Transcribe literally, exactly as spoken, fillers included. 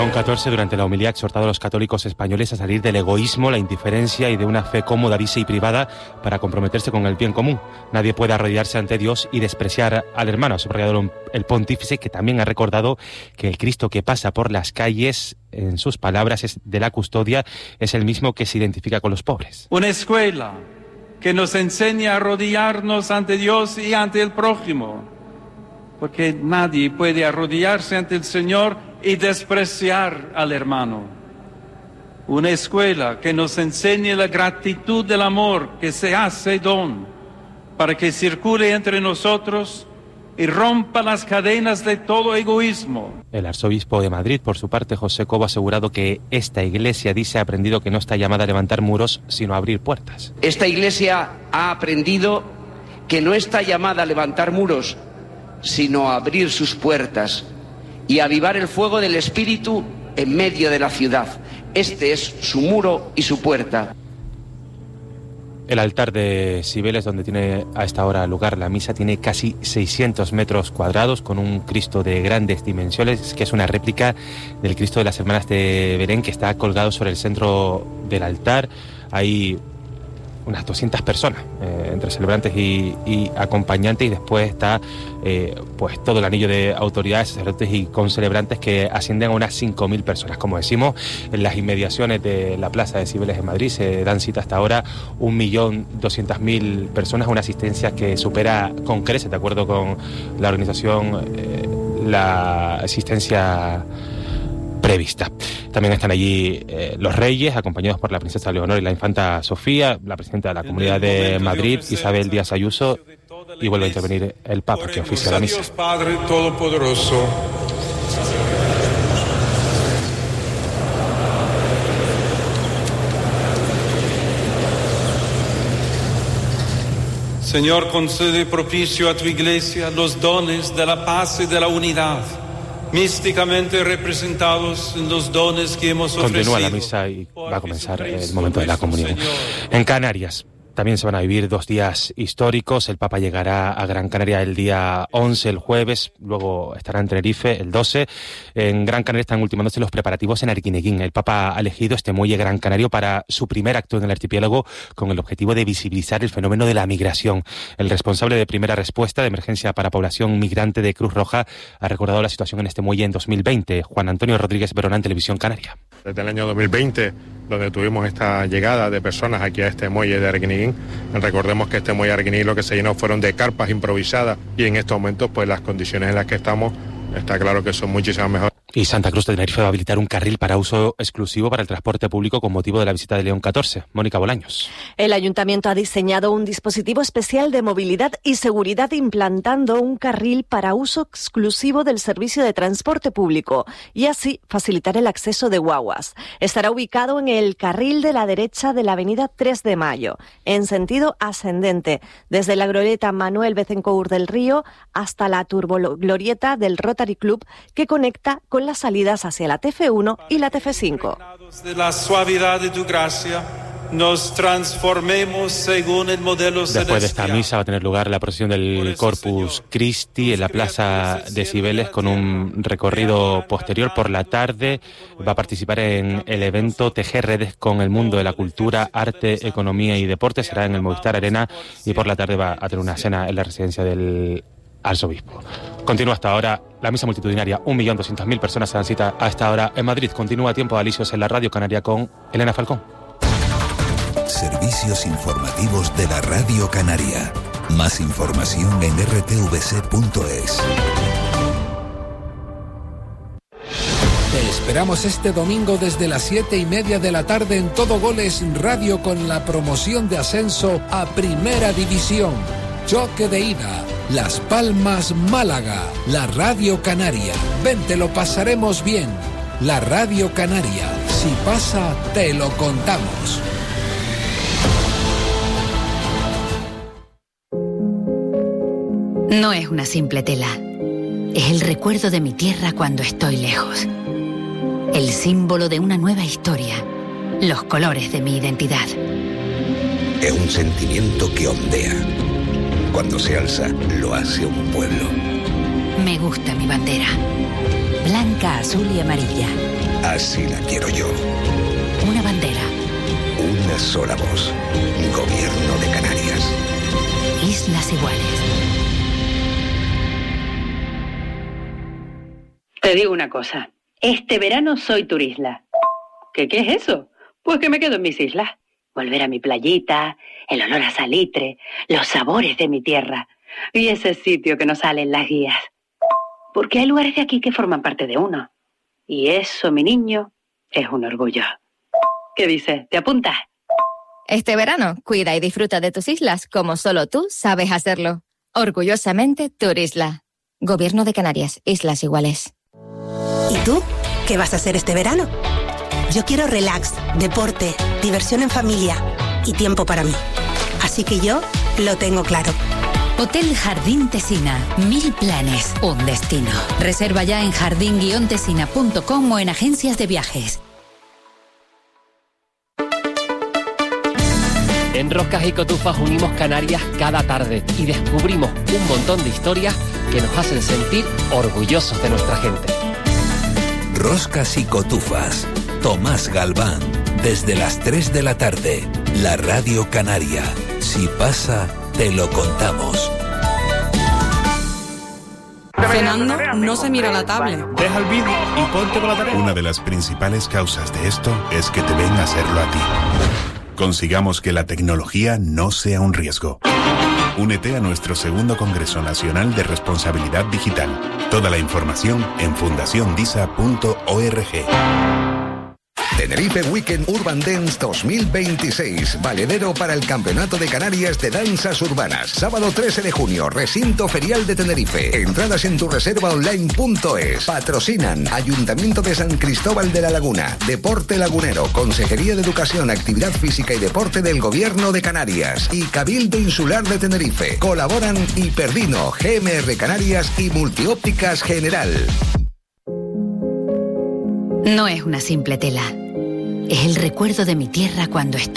León catorce, durante la homilía, ha exhortado a los católicos españoles a salir del egoísmo, la indiferencia y de una fe cómoda, visa y privada para comprometerse con el bien común. Nadie puede arrodillarse ante Dios y despreciar al hermano, ha subrayado el pontífice, que también ha recordado que el Cristo que pasa por las calles, en sus palabras, es de la custodia, es el mismo que se identifica con los pobres. Una escuela que nos enseña a arrodillarnos ante Dios y ante el prójimo, porque nadie puede arrodillarse ante el Señor y despreciar al hermano. Una escuela que nos enseñe la gratitud del amor que se hace don, para que circule entre nosotros y rompa las cadenas de todo egoísmo. El arzobispo de Madrid, por su parte, José Cobo, ha asegurado que esta iglesia, dice, ha aprendido que no está llamada a levantar muros, sino a abrir puertas. Esta iglesia ha aprendido que no está llamada a levantar muros, sino a abrir sus puertas y a avivar el fuego del Espíritu en medio de la ciudad. Este es su muro y su puerta. El altar de Cibeles, donde tiene a esta hora lugar la misa, tiene casi seiscientos metros cuadrados, con un Cristo de grandes dimensiones, que es una réplica del Cristo de las Hermanas de Belén, que está colgado sobre el centro del altar. Hay unas doscientas personas, eh, entre celebrantes y, y acompañantes, y después está eh, pues todo el anillo de autoridades, sacerdotes y concelebrantes, que ascienden a unas cinco mil personas. Como decimos, en las inmediaciones de la plaza de Cibeles en Madrid se dan cita hasta ahora un millón doscientas mil personas, una asistencia que supera con creces, de acuerdo con la organización, eh, la asistencia prevista. También están allí eh, los reyes, acompañados por la princesa Leonor y la infanta Sofía, la presidenta de la Comunidad de Madrid, Isabel Díaz Ayuso, y vuelve a intervenir el Papa, que oficia la misa. Dios Padre Todopoderoso. Señor, concede propicio a tu iglesia los dones de la paz y de la unidad, místicamente representados en los dones que hemos ofrecido. Continúa la misa y va a comenzar el momento de la comunión. En Canarias también se van a vivir dos días históricos. El Papa llegará a Gran Canaria el día once, el jueves, luego estará en Tenerife el doce. En Gran Canaria están ultimándose los preparativos en Arguineguín. El Papa ha elegido este muelle gran canario para su primer acto en el archipiélago, con el objetivo de visibilizar el fenómeno de la migración. El responsable de primera respuesta de emergencia para población migrante de Cruz Roja ha recordado la situación en este muelle en dos mil veinte. Juan Antonio Rodríguez Verona, Televisión Canaria. Desde el año dos mil veinte, donde tuvimos esta llegada de personas aquí a este muelle de Arguineguín, recordemos que este muelle de Arguineguín lo que se llenó fueron de carpas improvisadas, y en estos momentos pues las condiciones en las que estamos está claro que son muchísimas mejores. Y Santa Cruz de Tenerife va a habilitar un carril para uso exclusivo para el transporte público con motivo de la visita de León catorce. Mónica Bolaños. El Ayuntamiento ha diseñado un dispositivo especial de movilidad y seguridad, implantando un carril para uso exclusivo del servicio de transporte público y así facilitar el acceso de guaguas. Estará ubicado en el carril de la derecha de la avenida tres de mayo, en sentido ascendente, desde la glorieta Manuel Betancourt del Río hasta la turboglorieta del Rotary Club, que conecta con las salidas hacia la T F uno y la T F cinco. De la suavidad de tu gracia, nos transformemos según el modelo celestial. Después de esta misa va a tener lugar la procesión del Corpus Christi en la plaza de Cibeles, con un recorrido posterior. Por la tarde va a participar en el evento Tejer Redes con el mundo de la cultura, arte, economía y deporte. Será en el Movistar Arena, y por la tarde va a tener una cena en la residencia del arzobispo. Continúa hasta ahora la misa multitudinaria. Un millón doscientas mil personas se dan cita a esta hora en Madrid. Continúa Tiempo de Alicios en la Radio Canaria con Elena Falcón. Servicios informativos de la Radio Canaria. Más información en r t v c punto es. Te esperamos este domingo desde las siete y media de la tarde en Todo Goles Radio, con la promoción de ascenso a Primera División. Choque de ida, Las Palmas, Málaga, la Radio Canaria. Ven, te lo pasaremos bien. La Radio Canaria, si pasa, te lo contamos. No es una simple tela. Es el recuerdo de mi tierra cuando estoy lejos. El símbolo de una nueva historia. Los colores de mi identidad. Es un sentimiento que ondea. Cuando se alza, lo hace un pueblo. Me gusta mi bandera. Blanca Túnica azul y amarilla. Así la quiero yo. Una bandera. Una sola voz. Gobierno de Canarias. Islas Iguales. Te digo una cosa. Este verano soy turisla. ¿Qué, qué es eso? Pues que me quedo en mis islas. Volver a mi playita, el olor a salitre, los sabores de mi tierra y ese sitio que nos sale en las guías. Porque hay lugares de aquí que forman parte de uno. Y eso, mi niño, es un orgullo. ¿Qué dices? ¿Te apuntas? Este verano, cuida y disfruta de tus islas como solo tú sabes hacerlo. Orgullosamente, Turisla. Gobierno de Canarias, Islas Iguales. ¿Y tú? ¿Qué vas a hacer este verano? Yo quiero relax, deporte, diversión en familia y tiempo para mí. Así que yo lo tengo claro. Hotel Jardín Tesina. Mil planes, un destino. Reserva ya en jardín guion tesina punto com o en agencias de viajes. En Roscas y Cotufas unimos Canarias cada tarde y descubrimos un montón de historias que nos hacen sentir orgullosos de nuestra gente. Roscas y Cotufas. Tomás Galván, desde las tres de la tarde, la Radio Canaria. Si pasa, te lo contamos. Cenando, no se mira la tablet. Deja el vídeo y ponte con la tarea. Una de las principales causas de esto es que te ven a hacerlo a ti. Consigamos que la tecnología no sea un riesgo. Únete a nuestro segundo Congreso Nacional de Responsabilidad Digital. Toda la información en fundación disa punto org. Tenerife Weekend Urban Dance dos mil veintiséis, valedero para el Campeonato de Canarias de Danzas Urbanas. Sábado trece de junio, Recinto Ferial de Tenerife. Entradas en tu reserva online punto es. Patrocinan Ayuntamiento de San Cristóbal de la Laguna, Deporte Lagunero, Consejería de Educación, Actividad Física y Deporte del Gobierno de Canarias y Cabildo Insular de Tenerife. Colaboran Hiperdino, G M R Canarias y Multiópticas General. No es una simple tela. Es el recuerdo de mi tierra cuando estoy